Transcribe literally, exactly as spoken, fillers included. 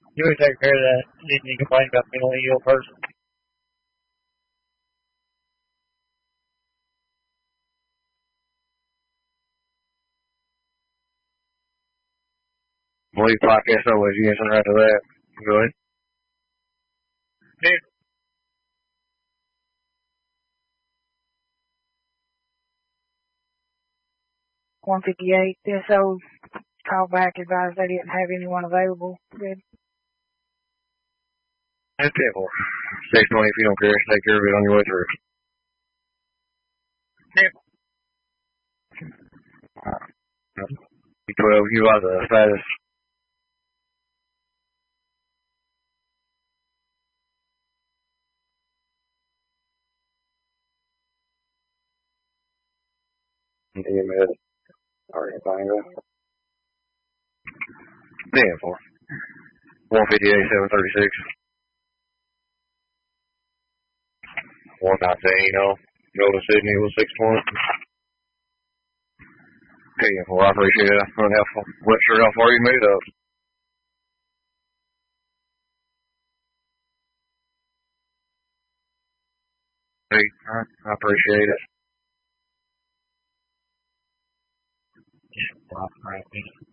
You would take care of that. Didn't you complain about the mentally ill person? Believe podcast always you answering right to that. Go ahead. Yeah. one fifty-eight, D S O called back, advised they didn't have anyone available. Good. That's it for six twenty if you don't care, take care of it on your way through. Yeah. B twelve, you are the status. E M S. Alright, Tango. ten four. one fifty-eight, seven thirty-six. one nineteen, oh. Go to Sydney with six twenty. ten four, I appreciate it. I'm not sure how far you made up. Hey, I appreciate it. Right.